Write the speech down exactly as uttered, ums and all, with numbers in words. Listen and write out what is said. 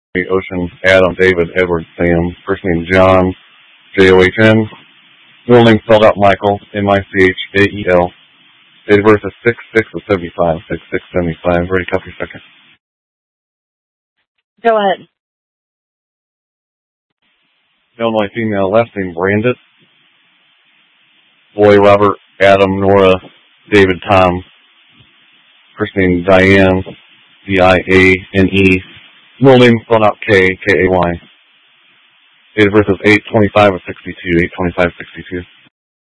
Ocean, Adam, David, Edward, Sam. First name John, J O H N. Middle name spelled out Michael, M I C H A E L. Date of birth is six six of seventy-five, six six seventy-five. Ready, copy second. Go ahead. Illinois female, last name Brandon. Boy Robert, Adam, Nora, David, Tom. First name Diane, D I A N E. Middle name spelled out K, K A Y. Date of birth is eight twenty-five of sixty-two, eight twenty-five sixty-two.